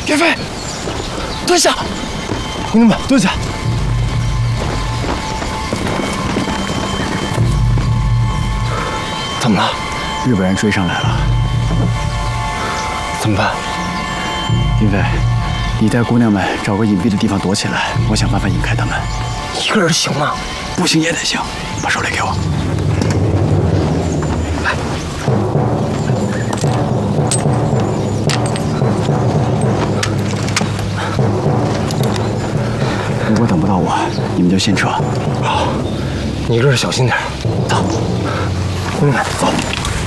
岳飞，蹲下！兄弟们，蹲下！怎么了？ 日本人追上来了， 怎么办？ 云飞，你带姑娘们找个隐蔽的地方躲起来，我想办法引开他们。 一个人行吗？ 不行也得行，把手雷给我。来。如果等不到我，你们就先撤。 好，你一个人小心点。走，兄弟们，走。